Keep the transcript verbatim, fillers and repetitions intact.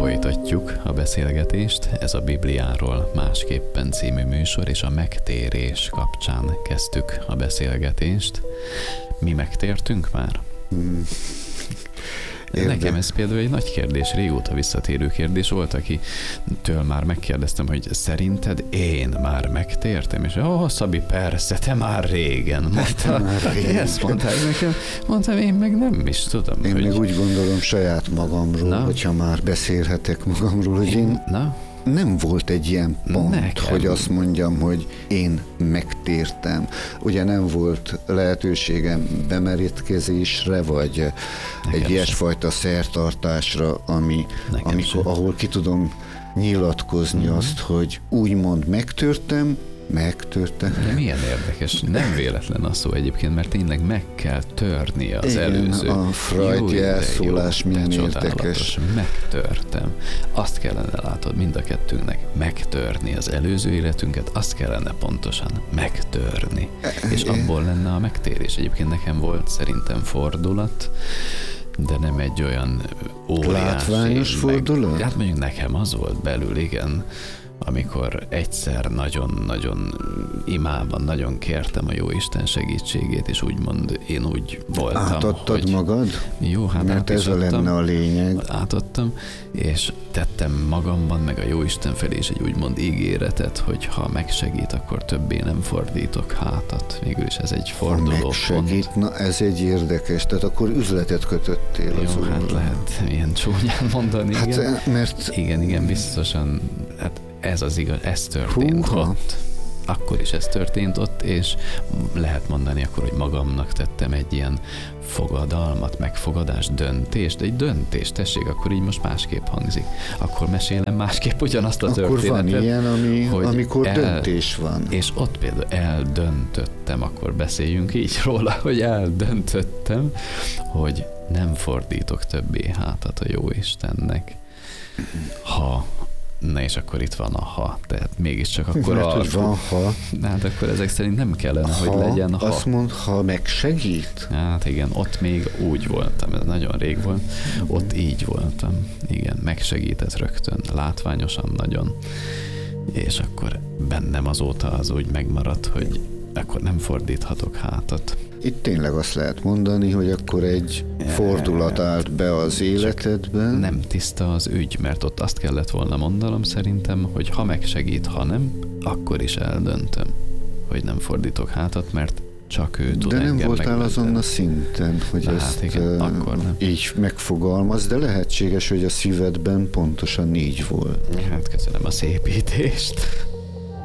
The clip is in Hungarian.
Folytatjuk a beszélgetést, ez a Bibliáról másképpen című műsor, és a megtérés kapcsán kezdtük a beszélgetést. Mi megtértünk már? Hmm. Nekem ez például egy nagy kérdés, régóta visszatérő kérdés volt, akitől már megkérdeztem, hogy szerinted én már megtértem? És ó, oh, Szabi, persze, te már régen. Mondta, már régen. Ezt mondták nekem. Mondtam, én meg nem is tudom. Én hogy... meg úgy gondolom saját magamról, Na? hogyha már beszélhetek magamról, hogy én... Na? Nem volt egy ilyen pont, Nekem. hogy azt mondjam, hogy én megtértem. Ugye nem volt lehetőségem bemerítkezésre, vagy Nekem egy ilyesfajta szertartásra, ami, amikor, ahol ki tudom nyilatkozni uh-huh. azt, hogy úgymond megtörtem, megtörtem. De milyen érdekes, nem véletlen a szó egyébként, mert tényleg meg kell törni az Igen, előző. a Freud jelszólás milyen érdekes. Megtörtem. Azt kellene, látod, mind a kettőnknek megtörni az előző életünket, azt kellene pontosan megtörni. E, és abból lenne a megtérés. Egyébként nekem volt szerintem fordulat, de nem egy olyan óriási. Látványos fordulat? Hát mondjuk nekem az volt belül, igen, amikor egyszer nagyon-nagyon imában nagyon kértem a Jóisten segítségét, és úgymond én úgy voltam, átadtad hogy... magad? Jó, hát mert ez a lenne a lényeg. Átadtam, és tettem magamban, meg a Jóisten felé is egy úgymond ígéretet, hogy ha megsegít, akkor többé nem fordítok hátat. Végül is ez egy forduló ha megsegít, pont. Na ez egy érdekes, tehát akkor üzletet kötöttél az Jó, hát lehet ilyen csúnyán mondani, hát, igen. Mert... Igen, igen, biztosan, hát ez az igaz, ez történt Húha. ott. Akkor is ez történt ott, és lehet mondani akkor, hogy magamnak tettem egy ilyen fogadalmat, megfogadást, döntést, egy döntést, tessék, akkor így most másképp hangzik. Akkor mesélem másképp ugyanazt a akkor történetet. Akkor van ilyen, ami, amikor el, döntés van. És ott például eldöntöttem, akkor beszéljünk így róla, hogy eldöntöttem, hogy nem fordítok többé hátat a Jóistennek, ha Na és akkor itt van a ha, tehát mégiscsak akkor Mert, a... hogy van ha. Hát akkor ezek szerint nem kellene, ha, hogy legyen ha. Azt mond, ha megsegít? Hát igen, ott még úgy voltam, ez nagyon rég volt, ott így voltam. Igen, megsegített rögtön, látványosan nagyon. És akkor bennem azóta az úgy megmaradt, hogy akkor nem fordíthatok hátat. Itt tényleg azt lehet mondani, hogy akkor egy fordulat állt be az életedben. Nem tiszta az ügy, mert ott azt kellett volna mondanom szerintem, hogy ha megsegít, ha nem, akkor is eldöntöm, hogy nem fordítok hátat, mert csak ő tud de nem engem voltál megmenteni. Azon a szinten, hogy Na, ezt hát igen, uh, akkor nem. így megfogalmaz, de lehetséges, hogy a szívedben pontosan így volt. Hát köszönöm a szépítést.